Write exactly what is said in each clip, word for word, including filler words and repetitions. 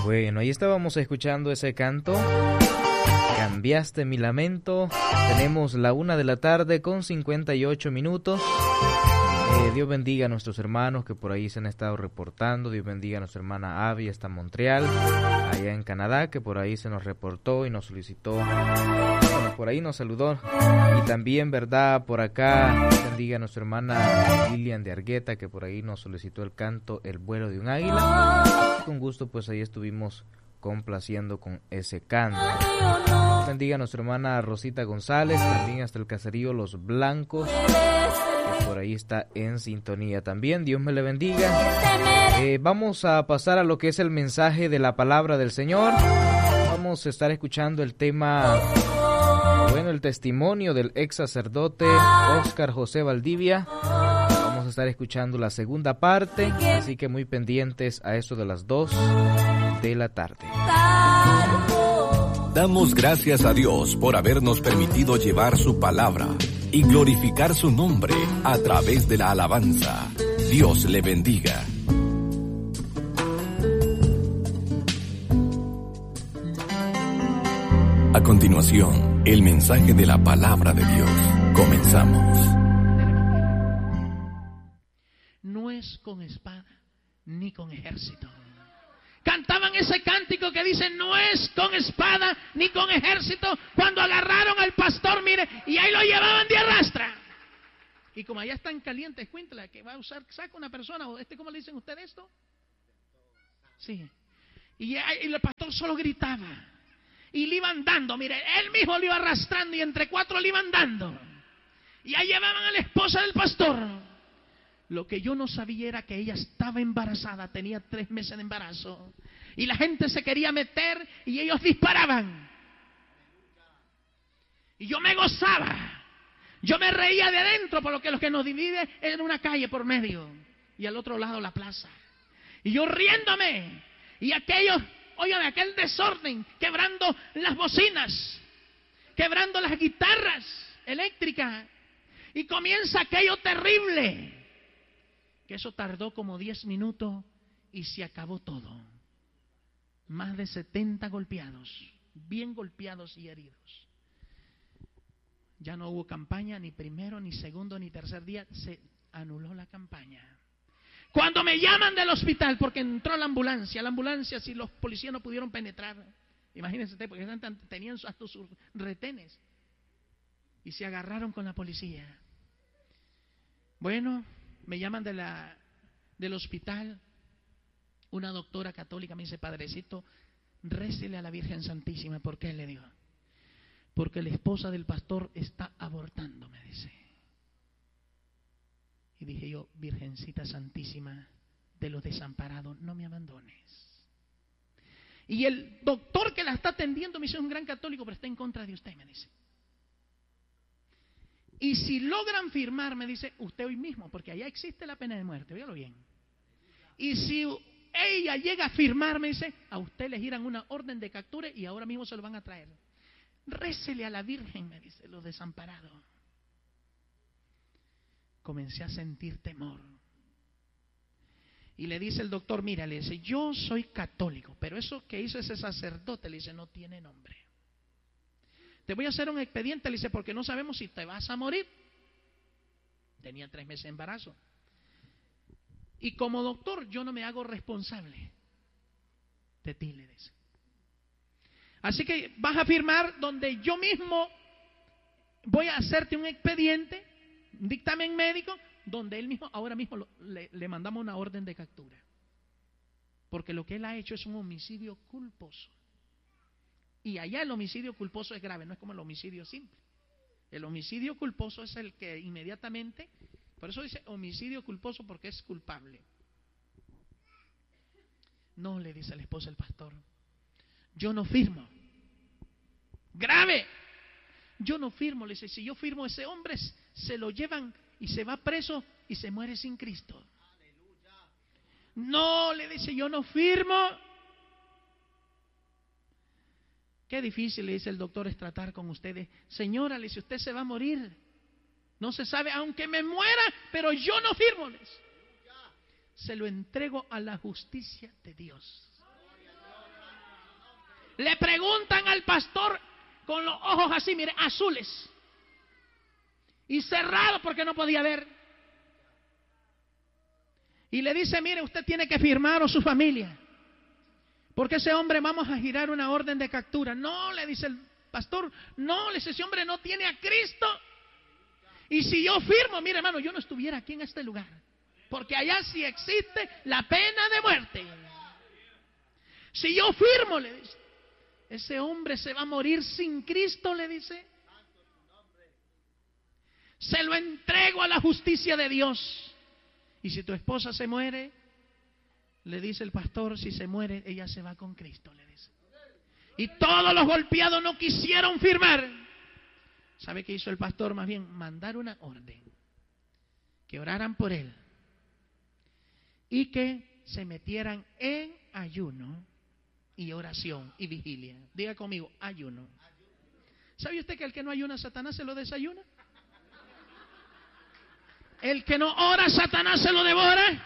Bueno, ahí estábamos escuchando ese canto. Cambiaste mi lamento. Tenemos la una de la tarde con cincuenta y ocho minutos. Eh, Dios bendiga a nuestros hermanos que por ahí se han estado reportando. Dios bendiga a nuestra hermana Abby hasta Montreal, allá en Canadá, que por ahí se nos reportó y nos solicitó, bueno, por ahí nos saludó. Y también, verdad, por acá, Dios bendiga a nuestra hermana Lilian de Argueta, que por ahí nos solicitó el canto El vuelo de un águila. Con gusto, pues ahí estuvimos complaciendo con ese canto. Dios bendiga a nuestra hermana Rosita González, también hasta el caserío Los Blancos, que por ahí está en sintonía también. Dios me le bendiga. Eh, vamos a pasar a lo que es el mensaje de la palabra del Señor. Vamos a estar escuchando el tema, bueno, el testimonio del ex sacerdote Óscar José Valdivia. Vamos a estar escuchando la segunda parte, así que muy pendientes a eso de las dos de la tarde. Damos gracias a Dios por habernos permitido llevar su palabra y glorificar su nombre a través de la alabanza. Dios le bendiga. A continuación, el mensaje de la palabra de Dios. Comenzamos. No es con espada ni con ejército. Cantaban ese cántico que dice: no es con espada ni con ejército. Cuando agarraron al pastor, mire, y ahí lo llevaban de arrastra. Y como allá están calientes, cuéntale que va a usar, saca una persona, o este, ¿cómo le dicen ustedes esto? Sí. Y, y el pastor solo gritaba. Y le iban dando, mire, él mismo lo iba arrastrando y entre cuatro le iban dando. Y ahí llevaban a la esposa del pastor. Lo que yo no sabía era que ella estaba embarazada, tenía tres meses de embarazo. Y la gente se quería meter y ellos disparaban. Y yo me gozaba. Yo me reía de adentro, por lo que lo que nos divide era una calle por medio. Y al otro lado la plaza. Y yo riéndome. Y aquellos, óigame, aquel desorden, quebrando las bocinas, quebrando las guitarras eléctricas. Y comienza aquello terrible. Que eso tardó como diez minutos y se acabó todo. Más de setenta golpeados, bien golpeados y heridos. Ya no hubo campaña, ni primero, ni segundo, ni tercer día. Se anuló la campaña. Cuando me llaman del hospital, porque entró la ambulancia, la ambulancia, si los policías no pudieron penetrar, imagínense, porque tenían hasta sus retenes. Y se agarraron con la policía. Bueno, me llaman de la, del hospital, una doctora católica me dice: padrecito, récele a la Virgen Santísima. ¿Por qué? Le digo: porque la esposa del pastor está abortando, me dice. Y dije yo: Virgencita Santísima de los desamparados, no me abandones. Y el doctor que la está atendiendo me dice: es un gran católico, pero está en contra de usted, me dice. Y si logran firmar, me dice, usted hoy mismo, porque allá existe la pena de muerte, óigalo bien. Y si ella llega a firmar, me dice, a usted le giran una orden de captura y ahora mismo se lo van a traer. Récele a la Virgen, me dice, los desamparados. Comencé a sentir temor. Y le dice el doctor: mira, le dice, yo soy católico, pero eso que hizo ese sacerdote, le dice, no tiene nombre. Te voy a hacer un expediente, le dice, porque no sabemos si te vas a morir. Tenía tres meses de embarazo. Y como doctor, yo no me hago responsable de ti, le dice. Así que vas a firmar donde yo mismo voy a hacerte un expediente, un dictamen médico, donde él mismo, ahora mismo lo, le, le mandamos una orden de captura. Porque lo que él ha hecho es un homicidio culposo. Y allá el homicidio culposo es grave, no es como el homicidio simple. El homicidio culposo es el que inmediatamente, por eso dice homicidio culposo, porque es culpable. No, le dice la esposa del pastor, yo no firmo. Grave. Yo no firmo, le dice, si yo firmo, ese hombre se lo llevan y se va preso y se muere sin Cristo. No, le dice, yo no firmo. Qué difícil, le dice el doctor, es tratar con ustedes. Señora, le dice, usted se va a morir. No se sabe, aunque me muera, pero yo no firmo. Se lo entrego a la justicia de Dios. Le preguntan al pastor con los ojos así, mire, azules. Y cerrados porque no podía ver. Y le dice, mire, usted tiene que firmar o su familia. Porque ese hombre vamos a girar una orden de captura. No, le dice el pastor, no, le dice, ese hombre no tiene a Cristo. Y si yo firmo, mire hermano, yo no estuviera aquí en este lugar. Porque allá sí existe la pena de muerte. Si yo firmo, le dice, ese hombre se va a morir sin Cristo, le dice. Se lo entrego a la justicia de Dios. Y si tu esposa se muere, le dice el pastor, si se muere, ella se va con Cristo, le dice. Y todos los golpeados no quisieron firmar. ¿Sabe qué hizo el pastor? Más bien, mandar una orden. Que oraran por él. Y que se metieran en ayuno y oración y vigilia. Diga conmigo, ayuno. ¿Sabe usted que el que no ayuna, Satanás se lo desayuna? El que no ora, Satanás se lo devora.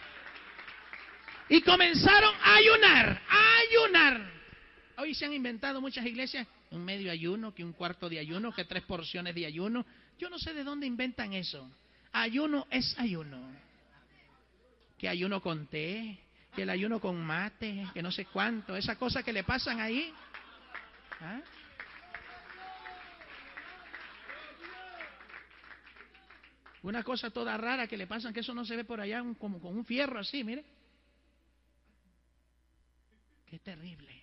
Y comenzaron a ayunar, a ayunar. Hoy se han inventado muchas iglesias, un medio ayuno, que un cuarto de ayuno, que tres porciones de ayuno. Yo no sé de dónde inventan eso. Ayuno es ayuno. Que ayuno con té, que el ayuno con mate, que no sé cuánto, esas cosas que le pasan ahí. ¿Ah? Una cosa toda rara que le pasan, que eso no se ve por allá, un, como con un fierro así, mire. Qué terrible.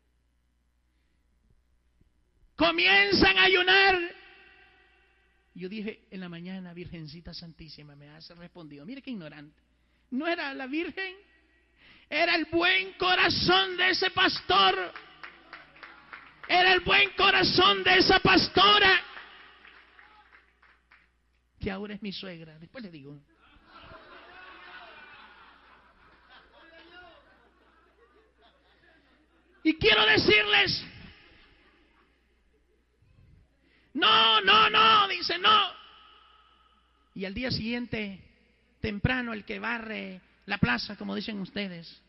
Comienzan a ayunar. Yo dije en la mañana, Virgencita Santísima, me has respondido. Mire qué ignorante. No era la Virgen, era el buen corazón de ese pastor. Era el buen corazón de esa pastora. Que ahora es mi suegra. Después le digo. Y quiero decirles, no, no, no, dice no. Y al día siguiente, temprano, el que barre la plaza, como dicen ustedes,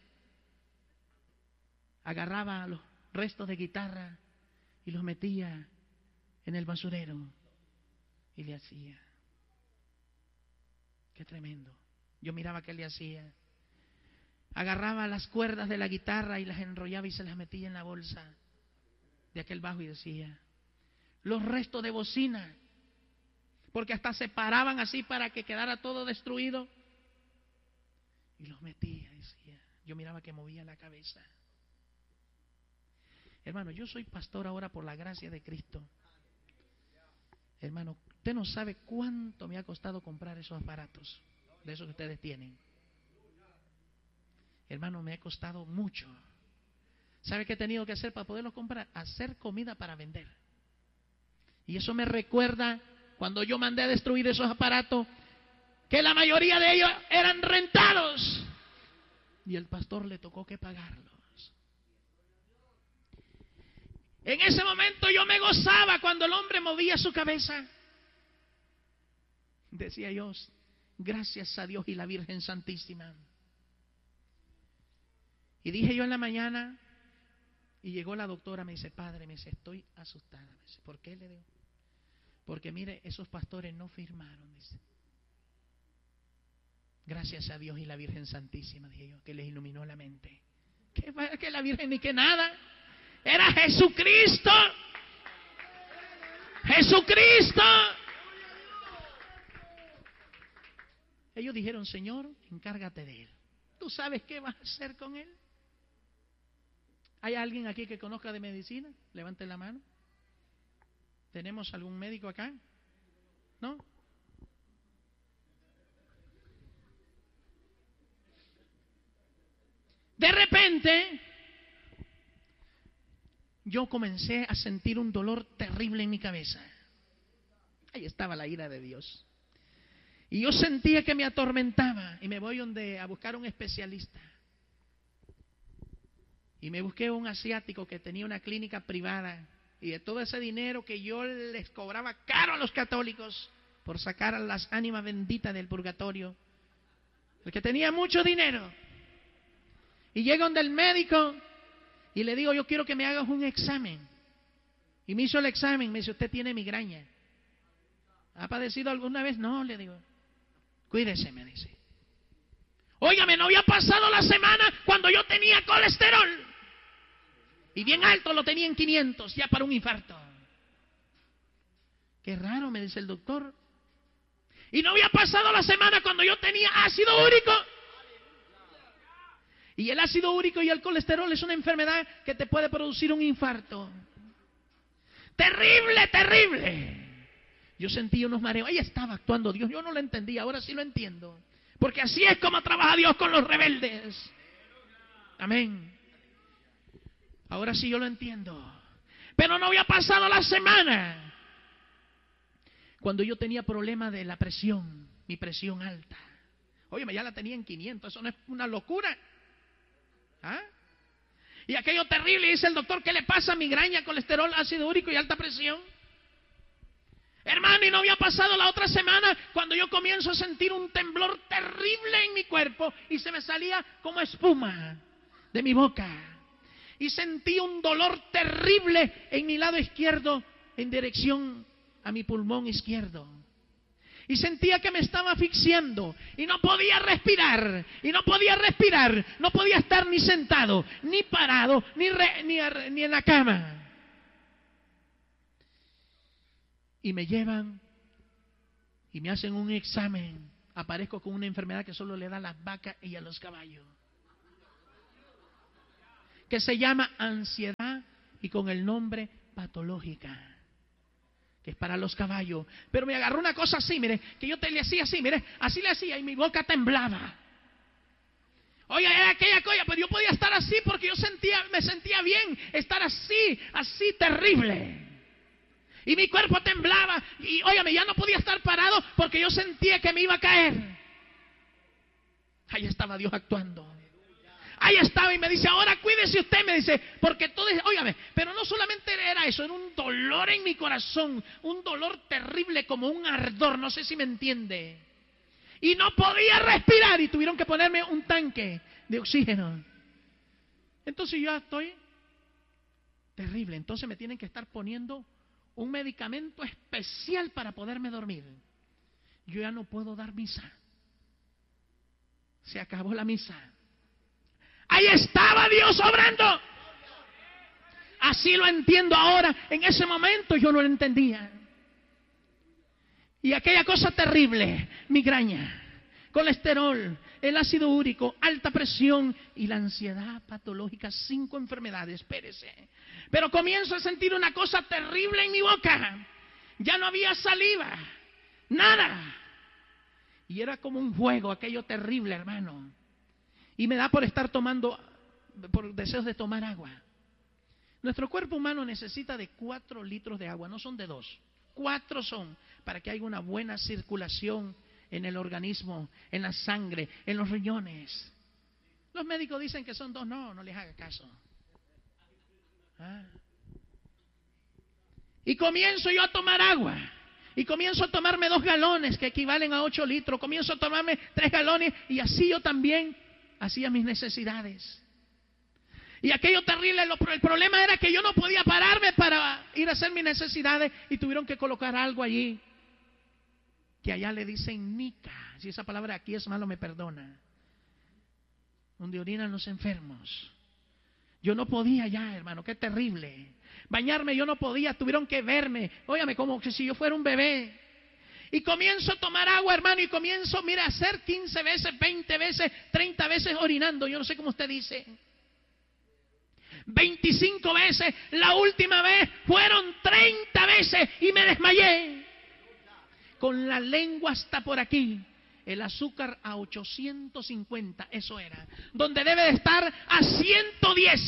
agarraba los restos de guitarra y los metía en el basurero y le hacía. Qué tremendo. Yo miraba qué le hacía. Agarraba las cuerdas de la guitarra y las enrollaba y se las metía en la bolsa de aquel bajo y decía, los restos de bocina, porque hasta se paraban así para que quedara todo destruido, y los metía, decía. Yo miraba que movía la cabeza. Hermano, yo soy pastor ahora por la gracia de Cristo. Hermano, usted no sabe cuánto me ha costado comprar esos aparatos, de esos que ustedes tienen. Hermano, me ha costado mucho. ¿Sabe qué he tenido que hacer para poderlos comprar? Hacer comida para vender. Y eso me recuerda cuando yo mandé a destruir esos aparatos, que la mayoría de ellos eran rentados. Y el pastor le tocó que pagarlos. En ese momento yo me gozaba cuando el hombre movía su cabeza. Decía yo, gracias a Dios y la Virgen Santísima. Y dije yo en la mañana, y llegó la doctora, me dice, padre, me dice, estoy asustada. Me dice, ¿por qué? Le digo, porque mire, esos pastores no firmaron, dice. Gracias a Dios y la Virgen Santísima, dije yo, que les iluminó la mente. ¿Qué va que la Virgen ni que nada? Era Jesucristo. Jesucristo. Ellos dijeron, Señor, encárgate de él. ¿Tú sabes qué vas a hacer con él? ¿Hay alguien aquí que conozca de medicina? Levante la mano. ¿Tenemos algún médico acá? ¿No? De repente, yo comencé a sentir un dolor terrible en mi cabeza. Ahí estaba la ira de Dios. Y yo sentía que me atormentaba. Y me voy donde a buscar un especialista. Y me busqué un asiático que tenía una clínica privada. Y de todo ese dinero que yo les cobraba caro a los católicos por sacar a las ánimas benditas del purgatorio, el que tenía mucho dinero. Y llego donde el médico Y le digo, yo quiero que me hagas un examen. Y me hizo el examen, me dice, usted tiene migraña. ¿Ha padecido alguna vez? No, le digo. Cuídese, me dice. Óigame, no había pasado la semana cuando yo tenía colesterol. Y bien alto, lo tenía en quinientos, ya para un infarto. Qué raro, me dice el doctor. Y no había pasado la semana cuando yo tenía ácido úrico. Y el ácido úrico y el colesterol es una enfermedad que te puede producir un infarto. Terrible, terrible. Yo sentí unos mareos. Ahí estaba actuando Dios. Yo no lo entendía, ahora sí lo entiendo. Porque así es como trabaja Dios con los rebeldes. Amén. Ahora sí yo lo entiendo. Pero no había pasado la semana cuando yo tenía problema de la presión, mi presión alta. Óyeme, ya la tenía en quinientos, eso no es una locura. ¿Ah? Y aquello terrible, dice el doctor, ¿qué le pasa? Migraña, colesterol, ácido úrico y alta presión. Hermano, y no había pasado la otra semana cuando yo comienzo a sentir un temblor terrible en mi cuerpo y se me salía como espuma de mi boca. Y sentí un dolor terrible en mi lado izquierdo en dirección a mi pulmón izquierdo. Y sentía que me estaba asfixiando y no podía respirar, y no podía respirar, no podía estar ni sentado, ni parado, ni, re, ni, ni en la cama. Y me llevan y me hacen un examen. Aparezco con una enfermedad que solo le da a las vacas y a los caballos, que se llama ansiedad y con el nombre patológica, que es para los caballos. Pero me agarró una cosa así, mire, que yo te le hacía así, mire, así le hacía y mi boca temblaba. Oye, era aquella cosa, pero yo podía estar así porque yo sentía, me sentía bien, estar así, así terrible. Y mi cuerpo temblaba y, óyame, ya no podía estar parado porque yo sentía que me iba a caer. Ahí estaba Dios actuando. Ahí estaba y me dice, ahora cuídese usted, me dice, porque todo es, óigame, pero no solamente era eso, era un dolor en mi corazón, un dolor terrible como un ardor, no sé si me entiende. Y no podía respirar y tuvieron que ponerme un tanque de oxígeno. Entonces yo estoy terrible, entonces me tienen que estar poniendo un medicamento especial para poderme dormir. Yo ya no puedo dar misa. Se acabó la misa. Ahí estaba Dios obrando. Así lo entiendo ahora. En ese momento yo no lo entendía. Y aquella cosa terrible, migraña, colesterol, el ácido úrico, alta presión y la ansiedad patológica, cinco enfermedades, espérese. Pero comienzo a sentir una cosa terrible en mi boca. Ya no había saliva, nada. Y era como un fuego, aquello terrible, hermano. Y me da por estar tomando, por deseos de tomar agua. Nuestro cuerpo humano necesita de cuatro litros de agua, no son de dos. Cuatro son para que haya una buena circulación en el organismo, en la sangre, en los riñones. Los médicos dicen que son dos, no, no les haga caso. ¿Ah? Y comienzo yo a tomar agua. Y comienzo a tomarme dos galones que equivalen a ocho litros. Comienzo a tomarme tres galones y así yo también hacía mis necesidades. Y aquello terrible, el problema era que yo no podía pararme para ir a hacer mis necesidades y tuvieron que colocar algo allí que allá le dicen nica. Si esa palabra aquí es malo, me perdona. Donde orinan los enfermos. Yo no podía ya, hermano, qué terrible. Bañarme yo no podía, tuvieron que verme. Óyame, como que si yo fuera un bebé. Y comienzo a tomar agua, hermano, y comienzo, mira, a hacer quince veces, veinte veces, treinta veces orinando. Yo no sé cómo usted dice. veinticinco veces, la última vez fueron treinta veces y me desmayé. Con la lengua hasta por aquí. El azúcar a ochocientos cincuenta, eso era. Donde debe de estar a ciento diez.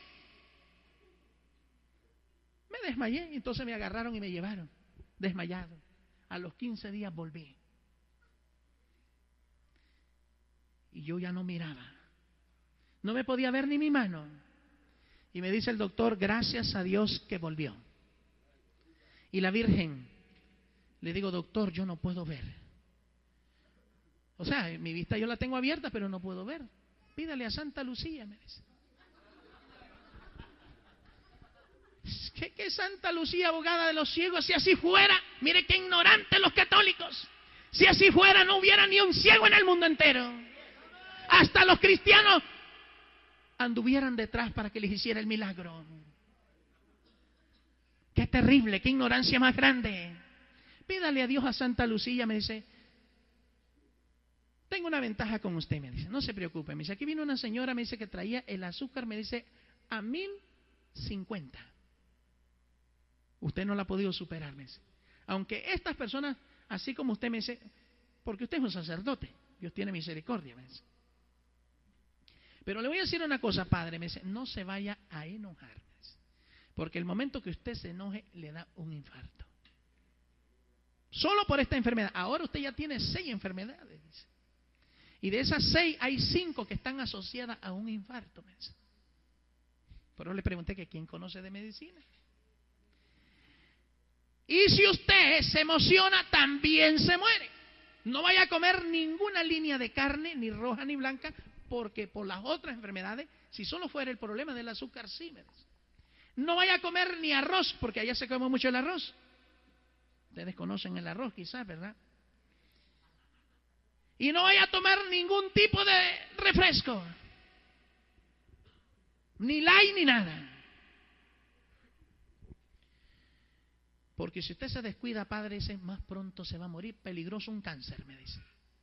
Me desmayé, entonces me agarraron y me llevaron, desmayado. A los quince días volví. Y yo ya no miraba. No me podía ver ni mi mano. Y me dice el doctor, gracias a Dios que volvió. Y la Virgen, le digo, doctor, yo no puedo ver. O sea, mi vista yo la tengo abierta, pero no puedo ver. Pídale a Santa Lucía, me dice. ¿Qué, qué Santa Lucía, abogada de los ciegos? Si así fuera, mire qué ignorantes los católicos. Si así fuera, no hubiera ni un ciego en el mundo entero. Hasta los cristianos anduvieran detrás para que les hiciera el milagro. Qué terrible, qué ignorancia más grande. Pídale a Dios a Santa Lucía, me dice. Tengo una ventaja con usted, me dice. No se preocupe, me dice. Aquí vino una señora, me dice que traía el azúcar, me dice, a mil cincuenta. Usted no la ha podido superar, me dice. Aunque estas personas, así como usted me dice, porque usted es un sacerdote, Dios tiene misericordia, me dice. Pero le voy a decir una cosa, padre, me dice, no se vaya a enojar, me dice, porque el momento que usted se enoje le da un infarto. Solo por esta enfermedad. Ahora usted ya tiene seis enfermedades, dice. Y de esas seis hay cinco que están asociadas a un infarto, me dice. Pero le pregunté que quién conoce de medicina. Y si usted se emociona, también se muere. No vaya a comer ninguna línea de carne, ni roja ni blanca, porque por las otras enfermedades, si solo fuera el problema del azúcar, sí, me dice. No vaya a comer ni arroz, porque allá se come mucho el arroz. Ustedes conocen el arroz, quizás, ¿verdad? Y no vaya a tomar ningún tipo de refresco. Ni light ni nada. Porque si usted se descuida, padre, dice, más pronto se va a morir. Peligroso un cáncer, me dice.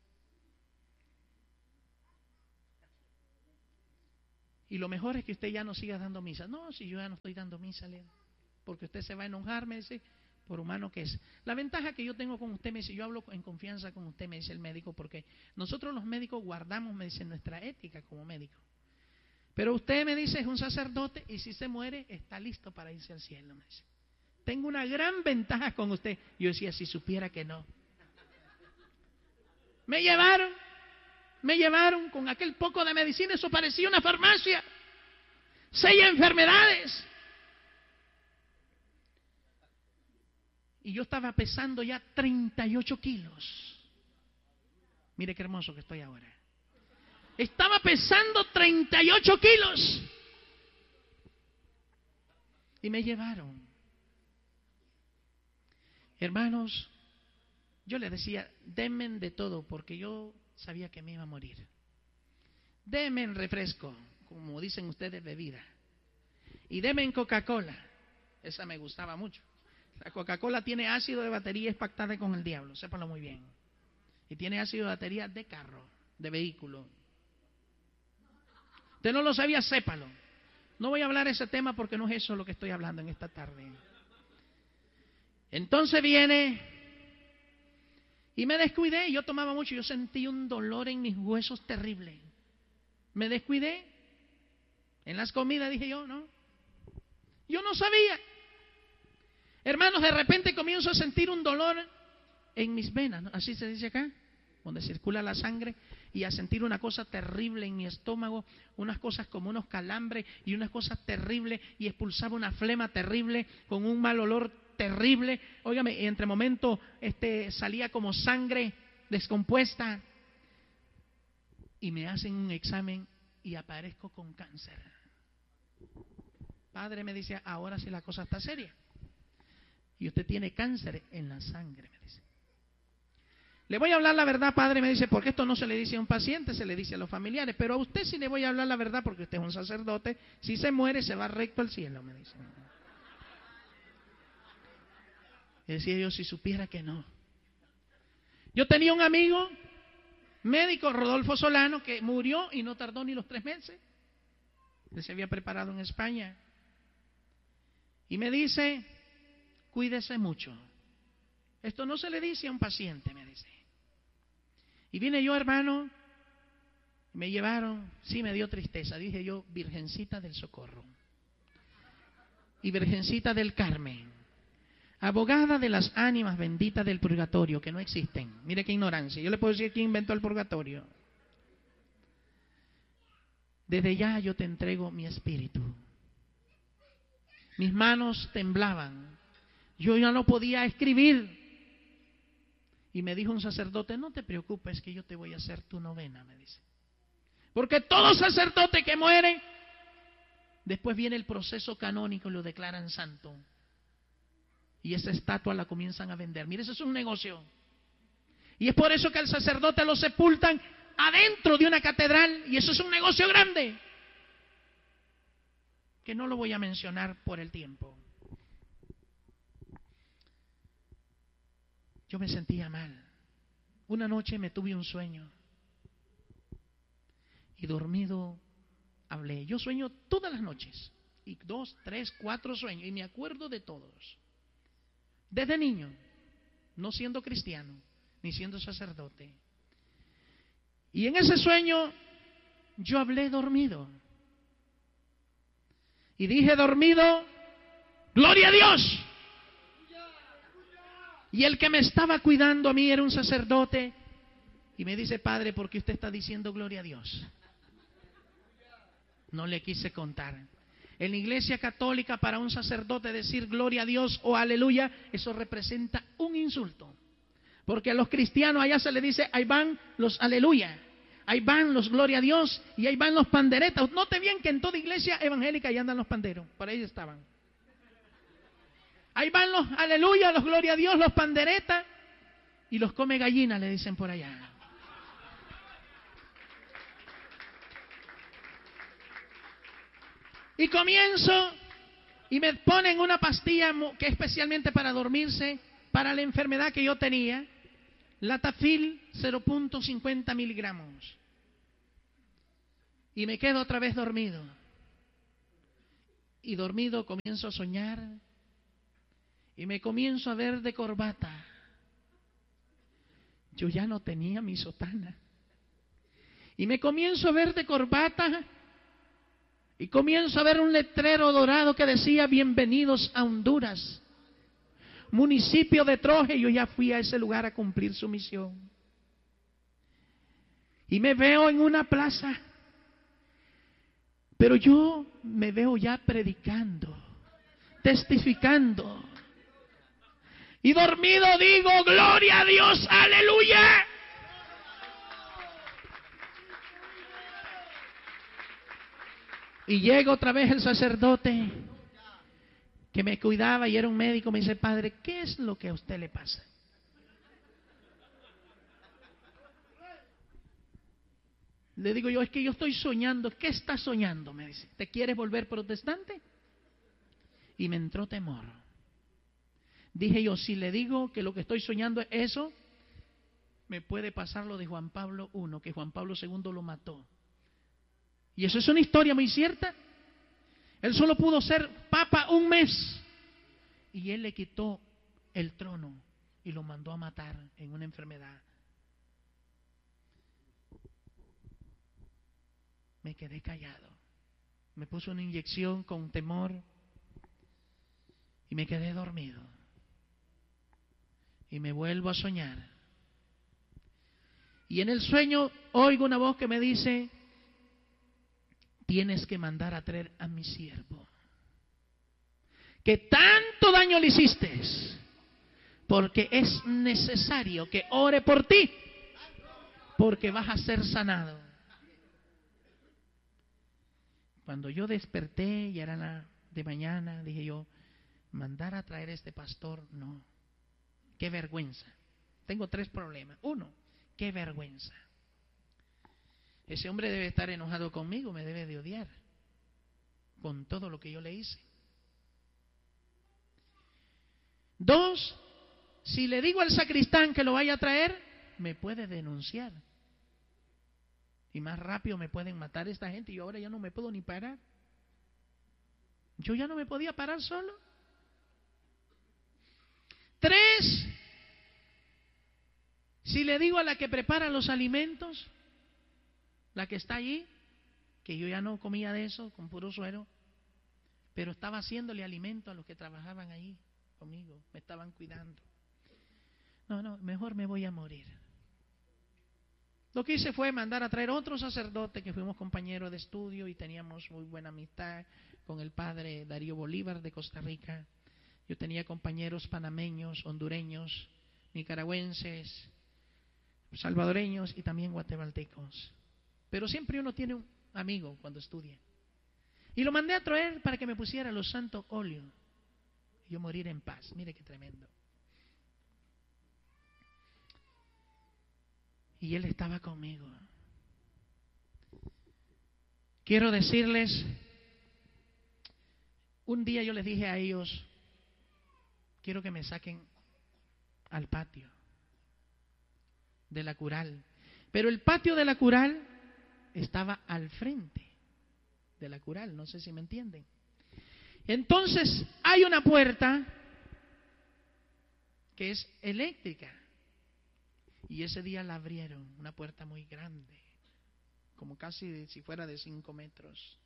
Y lo mejor es que usted ya no siga dando misa. No, si yo ya no estoy dando misa, Leo, porque usted se va a enojar, me dice, por humano que es. La ventaja que yo tengo con usted, me dice, yo hablo en confianza con usted, me dice el médico, porque nosotros los médicos guardamos, me dice, nuestra ética como médico. Pero usted, me dice, es un sacerdote y si se muere, está listo para irse al cielo, me dice. Tengo una gran ventaja con usted. Yo decía, si supiera que no. Me llevaron, me llevaron con aquel poco de medicina, eso parecía una farmacia. Seis enfermedades. Y yo estaba pesando ya treinta y ocho kilos. Mire qué hermoso que estoy ahora. Estaba pesando treinta y ocho kilos. Y me llevaron. Hermanos, yo les decía, denme de todo, porque yo sabía que me iba a morir. Denme refresco, como dicen ustedes, bebida. Y denme Coca-Cola. Esa me gustaba mucho. La Coca-Cola tiene ácido de batería, es pactada con el diablo, sépanlo muy bien. Y tiene ácido de batería de carro, de vehículo. Usted no lo sabía, sépalo. No voy a hablar de ese tema porque no es eso lo que estoy hablando en esta tarde. Entonces viene y me descuidé. Yo tomaba mucho, yo sentí un dolor en mis huesos terrible. Me descuidé. En las comidas dije yo, no. Yo no sabía. Hermanos, de repente comienzo a sentir un dolor en mis venas, ¿no? Así se dice acá, donde circula la sangre, y a sentir una cosa terrible en mi estómago, unas cosas como unos calambres y unas cosas terribles, y expulsaba una flema terrible con un mal olor terrible. Óigame, entre momentos este, salía como sangre descompuesta, y me hacen un examen y aparezco con cáncer. Padre, me dice, ahora sí la cosa está seria. Y usted tiene cáncer en la sangre, me dice. Le voy a hablar la verdad, padre, me dice, porque esto no se le dice a un paciente, se le dice a los familiares. Pero a usted sí le voy a hablar la verdad, porque usted es un sacerdote. Si se muere, se va recto al cielo, me dice. Y decía yo, si supiera que no. Yo tenía un amigo médico, Rodolfo Solano, que murió y no tardó ni los tres meses. Él se había preparado en España. Y me dice, cuídese mucho. Esto no se le dice a un paciente, me dice. Y vine yo, hermano, me llevaron, sí me dio tristeza, dije yo, Virgencita del Socorro y Virgencita del Carmen, abogada de las ánimas benditas del purgatorio, que no existen. Mire qué ignorancia. Yo le puedo decir quién inventó el purgatorio. Desde ya yo te entrego mi espíritu. Mis manos temblaban. Yo ya no podía escribir. Y me dijo un sacerdote, no te preocupes que yo te voy a hacer tu novena, me dice. Porque todo sacerdote que muere Después viene el proceso canónico y lo declaran santo. Y esa estatua la comienzan a vender. Mire, eso es un negocio. Y es por eso que al sacerdote lo sepultan adentro de una catedral. Y eso es un negocio grande, que no lo voy a mencionar por el tiempo. Yo me sentía mal. Una noche me tuve un sueño. Y dormido hablé. Yo sueño todas las noches. Y dos, tres, cuatro sueños. Y me acuerdo de todos. Desde niño. No siendo cristiano. Ni siendo sacerdote. Y en ese sueño yo hablé dormido. Y dije dormido, ¡gloria a Dios! Y el que me estaba cuidando a mí era un sacerdote. Y me dice, padre, ¿por qué usted está diciendo gloria a Dios? No le quise contar. En la iglesia católica, para un sacerdote decir gloria a Dios o aleluya, eso representa un insulto. Porque a los cristianos allá se le dice, ahí van los aleluya, ahí van los gloria a Dios y ahí van los panderetas. Note bien que en toda iglesia evangélica ahí andan los panderos, por ahí estaban. Ahí van los aleluya, los gloria a Dios, los panderetas y los come gallina, le dicen por allá. Y comienzo y me ponen una pastilla que es especialmente para dormirse, para la enfermedad que yo tenía. Latafil, cero punto cincuenta miligramos. Y me quedo otra vez dormido. Y dormido comienzo a soñar. Y me comienzo a ver de corbata. Yo ya no tenía mi sotana. Y me comienzo a ver de corbata. Y comienzo a ver un letrero dorado que decía, bienvenidos a Honduras. Municipio de Troje. Yo ya fui a ese lugar a cumplir su misión. Y me veo en una plaza. Pero yo me veo ya predicando, testificando. Y dormido digo, gloria a Dios, aleluya. Y llega otra vez el sacerdote que me cuidaba y era un médico. Me dice, padre, ¿qué es lo que a usted le pasa? Le digo yo, es que yo estoy soñando. ¿Qué estás soñando? Me dice, ¿te quieres volver protestante? Y me entró temor. Dije yo, si le digo que lo que estoy soñando es eso, me puede pasar lo de Juan Pablo primero, que Juan Pablo segundo lo mató. Y eso es una historia muy cierta. Él solo pudo ser papa un mes. Y él le quitó el trono y lo mandó a matar en una enfermedad. Me quedé callado. Me puso una inyección con temor y me quedé dormido. Y me vuelvo a soñar. Y en el sueño oigo una voz que me dice, tienes que mandar a traer a mi siervo, que tanto daño le hiciste, porque es necesario que ore por ti, porque vas a ser sanado. Cuando yo desperté, ya era la de mañana, dije yo, mandar a traer a este pastor, no. Qué vergüenza. Tengo tres problemas. Uno, qué vergüenza. Ese hombre debe estar enojado conmigo, me debe de odiar con todo lo que yo le hice. Dos, si le digo al sacristán que lo vaya a traer, me puede denunciar. Y más rápido me pueden matar esta gente y ahora ya no me puedo ni parar. Yo ya no me podía parar solo. Tres, si le digo a la que prepara los alimentos, la que está allí, que yo ya no comía de eso, con puro suero, pero estaba haciéndole alimento a los que trabajaban ahí conmigo, me estaban cuidando. No, no, mejor me voy a morir. Lo que hice fue mandar a traer otro sacerdote que fuimos compañeros de estudio y teníamos muy buena amistad con el padre Darío Bolívar de Costa Rica. Yo tenía compañeros panameños, hondureños, nicaragüenses, salvadoreños y también guatemaltecos. Pero siempre uno tiene un amigo cuando estudia. Y lo mandé a traer para que me pusiera los santos óleos. Y yo morir en paz. Mire qué tremendo. Y él estaba conmigo. Quiero decirles, un día yo les dije a ellos, quiero que me saquen al patio de la Cural. Pero el patio de la Cural estaba al frente de la Cural, no sé si me entienden. Entonces hay una puerta que es eléctrica. Y ese día la abrieron, una puerta muy grande, como casi de, si fuera de cinco metros.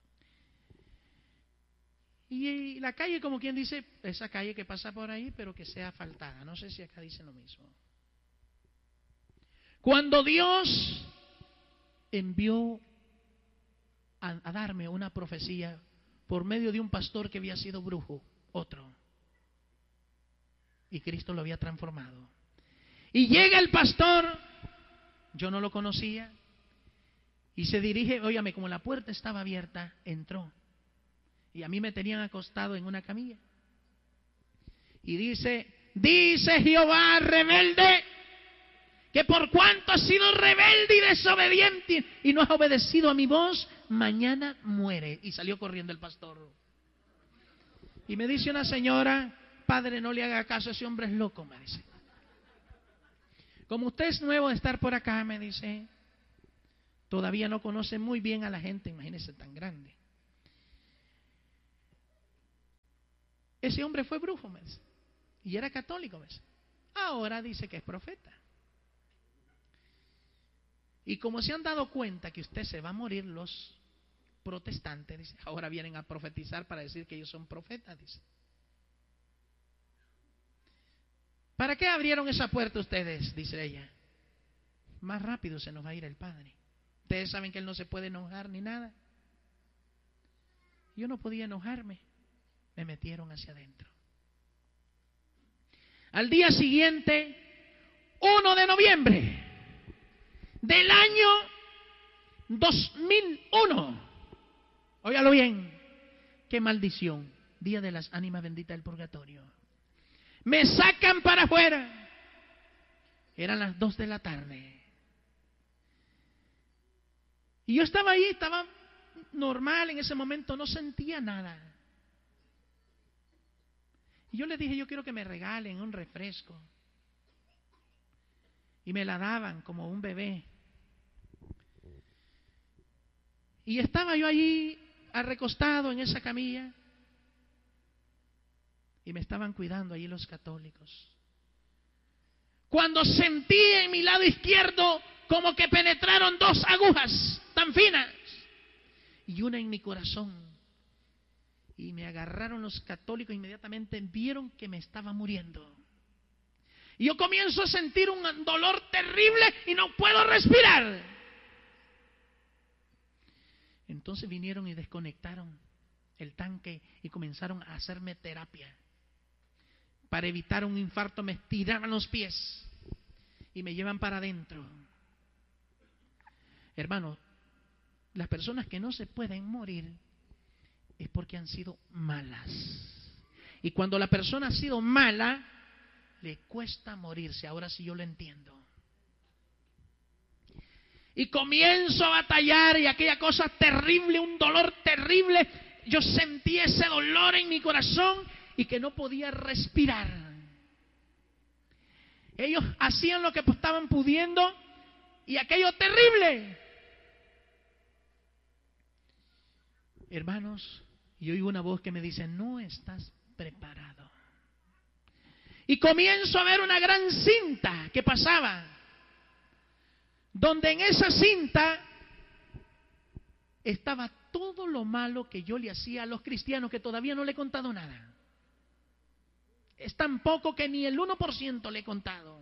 Y la calle, como quien dice, esa calle que pasa por ahí, pero que sea asfaltada. No sé si acá dicen lo mismo. Cuando Dios envió a, a darme una profecía por medio de un pastor que había sido brujo, otro, y Cristo lo había transformado. Y llega el pastor, yo no lo conocía, y se dirige, óyame, como la puerta estaba abierta, entró. Y a mí me tenían acostado en una camilla. Y dice, dice Jehová rebelde, que por cuanto has sido rebelde y desobediente y no has obedecido a mi voz, mañana muere. Y salió corriendo el pastor. Y me dice una señora, padre, no le haga caso, ese hombre es loco, me dice. Como usted es nuevo de estar por acá, me dice, todavía no conoce muy bien a la gente, imagínese tan grande. Ese hombre fue brujo, me dice, y era católico, me dice. Ahora dice que es profeta. Y como se han dado cuenta que usted se va a morir, los protestantes, dice, ahora vienen a profetizar para decir que ellos son profetas, dice. ¿Para qué abrieron esa puerta ustedes? Dice ella. Más rápido se nos va a ir el Padre. Ustedes saben que Él no se puede enojar ni nada. Yo no podía enojarme. Me metieron hacia adentro. Al día siguiente, primero de noviembre del año dos mil uno. Óigalo bien. Qué maldición. Día de las ánimas benditas del purgatorio. Me sacan para afuera. Eran las dos de la tarde. Y yo estaba ahí, estaba normal en ese momento, no sentía nada. Y yo les dije, yo quiero que me regalen un refresco. Y me la daban como un bebé. Y estaba yo allí, recostado en esa camilla. Y me estaban cuidando allí los católicos. Cuando sentí en mi lado izquierdo como que penetraron dos agujas tan finas. Y una en mi corazón. Y me agarraron los católicos, inmediatamente vieron que me estaba muriendo. Y yo comienzo a sentir un dolor terrible y no puedo respirar. Entonces vinieron y desconectaron el tanque y comenzaron a hacerme terapia. Para evitar un infarto me estiraban los pies y me llevan para adentro. Hermano, las personas que no se pueden morir es porque han sido malas. Y cuando la persona ha sido mala, le cuesta morirse. Ahora sí yo lo entiendo. Y comienzo a batallar y aquella cosa terrible, un dolor terrible. Yo sentí ese dolor en mi corazón y que no podía respirar. Ellos hacían lo que estaban pudiendo y aquello terrible. Hermanos, y oigo una voz que me dice, no estás preparado. Y comienzo a ver una gran cinta que pasaba, donde en esa cinta estaba todo lo malo que yo le hacía a los cristianos, que todavía no le he contado nada. Es tan poco que ni el uno por ciento le he contado.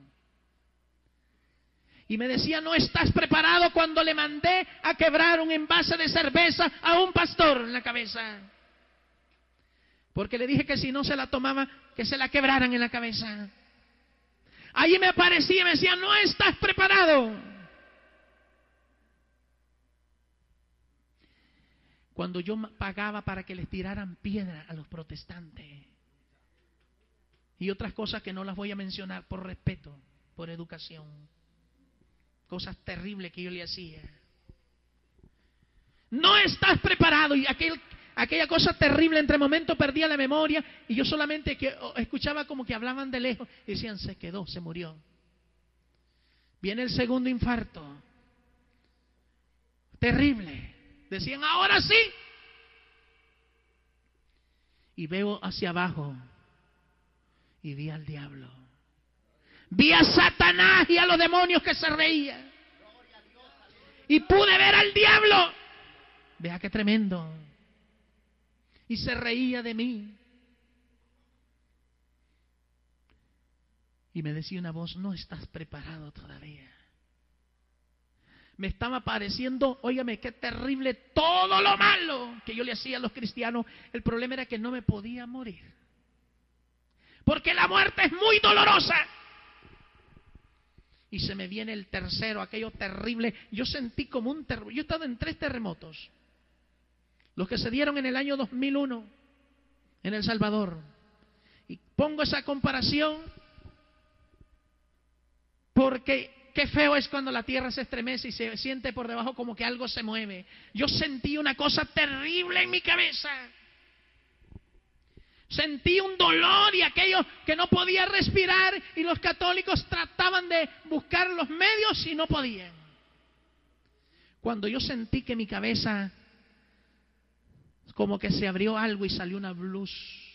Y me decía, no estás preparado, cuando le mandé a quebrar un envase de cerveza a un pastor en la cabeza. Porque le dije que si no se la tomaba, que se la quebraran en la cabeza. Allí me aparecía y me decía, no estás preparado. cuando yo pagaba para que les tiraran piedra a los protestantes. Y otras cosas que no las voy a mencionar por respeto, por educación. Cosas terribles que yo le hacía. No estás preparado. Y aquel, aquella cosa terrible, entre momentos perdía la memoria y yo solamente que, escuchaba como que hablaban de lejos y decían, se quedó, se murió. Viene el segundo infarto. Terrible. Decían, ahora sí. Y veo hacia abajo y vi al diablo. Vi a Satanás y a los demonios que se reían. Y pude ver al diablo. Vea qué tremendo. Y se reía de mí. Y me decía una voz, no estás preparado todavía. Me estaba pareciendo, óigame, qué terrible todo lo malo que yo le hacía a los cristianos. El problema era que no me podía morir. Porque la muerte es muy dolorosa. Y se me viene el tercero, aquello terrible. Yo sentí como un terremoto. Yo he estado en tres terremotos. Los que se dieron en el año dos mil uno en El Salvador. Y pongo esa comparación porque qué feo es cuando la tierra se estremece y se siente por debajo como que algo se mueve. Yo sentí una cosa terrible en mi cabeza. Sentí un dolor y aquello que no podía respirar y los católicos trataban de buscar los medios y no podían. Cuando yo sentí que mi cabeza como que se abrió algo y salió una luz